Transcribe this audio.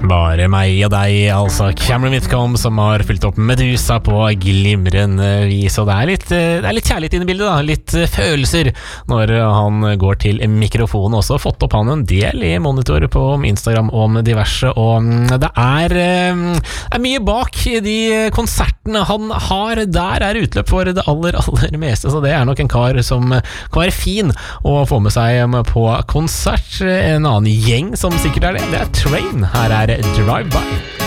Bare meg og deg, altså Cameron Whitcomb som har fylt opp Medusa på glimrende vis, og det er litt kjærlighet inne i bildet da, litt følelser når han går til mikrofonen. Også fått opp han en del i monitor på Instagram om diverse, og det er mye bak de konsertene han har. Der er utløp for det aller meste, så det er nok en kar som kan være fin å få med seg på konsert. En annen gjeng som sikkert er det er Train. Her er Drive By.